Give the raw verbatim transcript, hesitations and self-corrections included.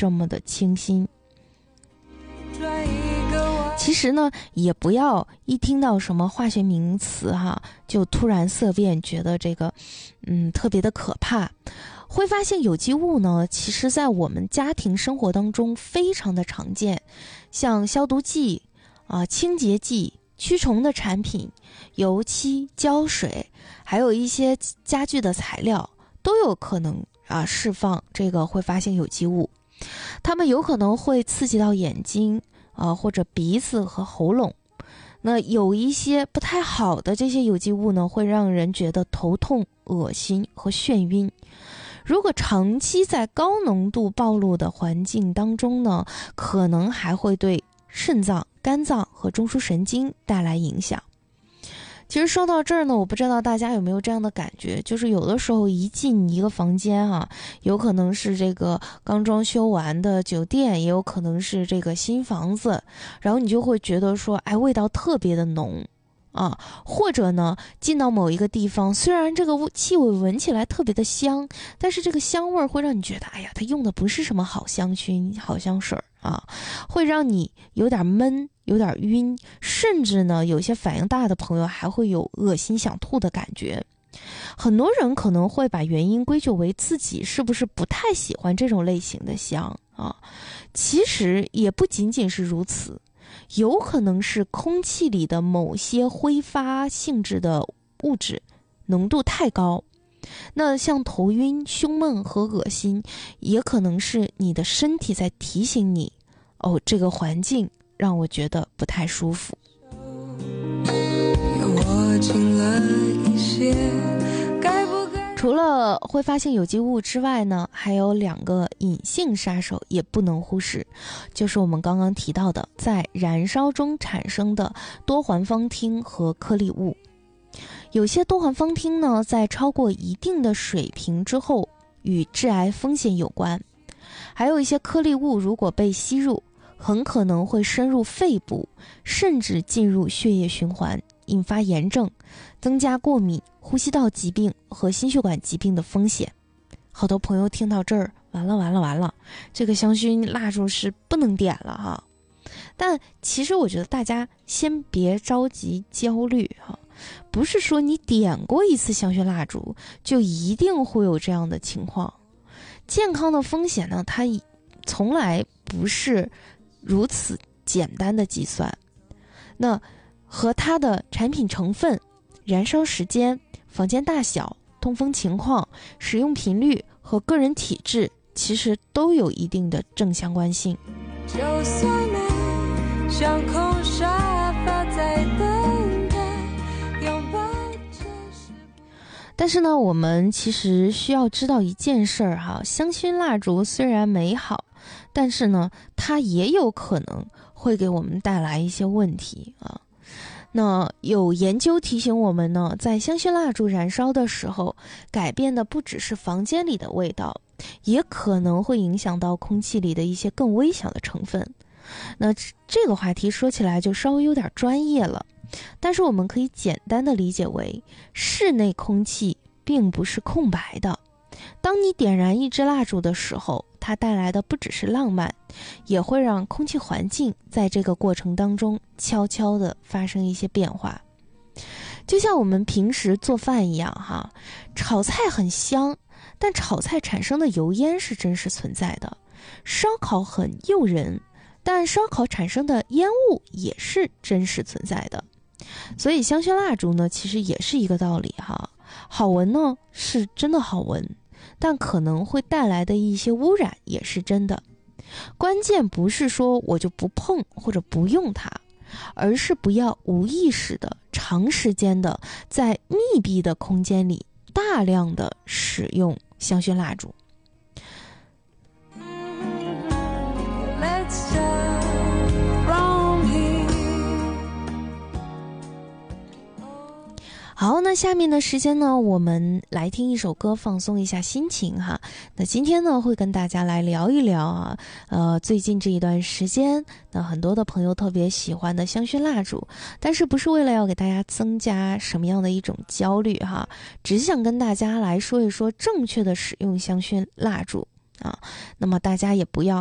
这么的清新。其实呢，也不要一听到什么化学名词哈，就突然色变，觉得这个嗯特别的可怕。挥发性有机物呢，其实在我们家庭生活当中非常的常见，像消毒剂啊、清洁剂、驱虫的产品、油漆、胶水，还有一些家具的材料，都有可能啊释放这个挥发性有机物。它们有可能会刺激到眼睛啊，或者鼻子和喉咙。那有一些不太好的这些有机物呢，会让人觉得头痛、恶心和眩晕。如果长期在高浓度暴露的环境当中呢，可能还会对肾脏、肝脏和中枢神经带来影响。其实说到这儿呢，我不知道大家有没有这样的感觉，就是有的时候一进一个房间啊，有可能是这个刚装修完的酒店，也有可能是这个新房子，然后你就会觉得说，哎，味道特别的浓啊，或者呢，进到某一个地方，虽然这个气味闻起来特别的香，但是这个香味会让你觉得，哎呀，它用的不是什么好香薰、好香水啊，会让你有点闷，有点晕，甚至呢，有些反应大的朋友还会有恶心想吐的感觉。很多人可能会把原因归咎为自己是不是不太喜欢这种类型的香啊，其实也不仅仅是如此。有可能是空气里的某些挥发性质的物质浓度太高，那像头晕、胸闷和恶心，也可能是你的身体在提醒你，哦，这个环境让我觉得不太舒服。除了挥发性有机物之外呢，还有两个隐性杀手也不能忽视，就是我们刚刚提到的在燃烧中产生的多环芳烃和颗粒物。有些多环芳烃呢，在超过一定的水平之后与致癌风险有关，还有一些颗粒物如果被吸入，很可能会深入肺部，甚至进入血液循环，引发炎症，增加过敏、呼吸道疾病和心血管疾病的风险。好多朋友听到这儿，完了完了完了，这个香薰蜡烛是不能点了哈。但其实我觉得大家先别着急焦虑哈，不是说你点过一次香薰蜡烛就一定会有这样的情况。健康的风险呢，它从来不是如此简单的计算。那和它的产品成分、燃烧时间、房间大小、通风情况、使用频率和个人体质，其实都有一定的正相关性。就算没像空沙发在等待拥抱这时光。但是呢，我们其实需要知道一件事儿哈，香薰蜡烛虽然美好，但是呢，它也有可能会给我们带来一些问题啊。那有研究提醒我们呢，在香薰蜡烛燃烧的时候，改变的不只是房间里的味道，也可能会影响到空气里的一些更微小的成分。那这个话题说起来就稍微有点专业了，但是我们可以简单的理解为，室内空气并不是空白的。当你点燃一支蜡烛的时候，它带来的不只是浪漫，也会让空气环境在这个过程当中悄悄地发生一些变化。就像我们平时做饭一样哈，炒菜很香，但炒菜产生的油烟是真实存在的。烧烤很诱人，但烧烤产生的烟雾也是真实存在的。所以香薰蜡烛呢，其实也是一个道理哈。好闻呢，是真的好闻，但可能会带来的一些污染也是真的。关键不是说我就不碰或者不用它，而是不要无意识的、长时间的在密闭的空间里大量的使用香薰蜡烛。好，那下面的时间呢，我们来听一首歌，放松一下心情哈。那今天呢，会跟大家来聊一聊啊，呃，最近这一段时间，那很多的朋友特别喜欢的香薰蜡烛，但是不是为了要给大家增加什么样的一种焦虑哈，只是想跟大家来说一说正确的使用香薰蜡烛啊。那么大家也不要